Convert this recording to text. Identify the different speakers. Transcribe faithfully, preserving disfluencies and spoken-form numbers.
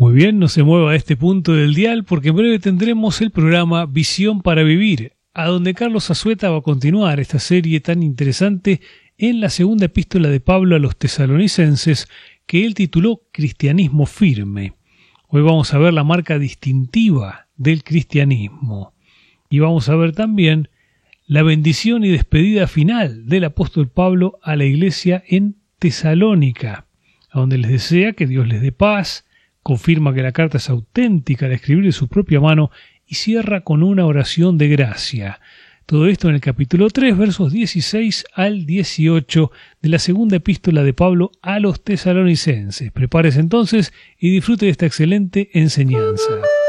Speaker 1: Muy bien, no se mueva a este punto del dial porque en breve tendremos el programa Visión para Vivir, a donde Carlos Azueta va a continuar esta serie tan interesante en la segunda epístola de Pablo a los tesalonicenses que él tituló Cristianismo Firme. Hoy vamos a ver la marca distintiva del cristianismo y vamos a ver también la bendición y despedida final del apóstol Pablo a la iglesia en Tesalónica, a donde les desea que Dios les dé paz, confirma que la carta es auténtica al escribir de su propia mano y cierra con una oración de gracia. Todo esto en el capítulo tres, versos dieciséis al dieciocho de la segunda epístola de Pablo a los tesalonicenses. Prepárese entonces y disfrute de esta excelente enseñanza.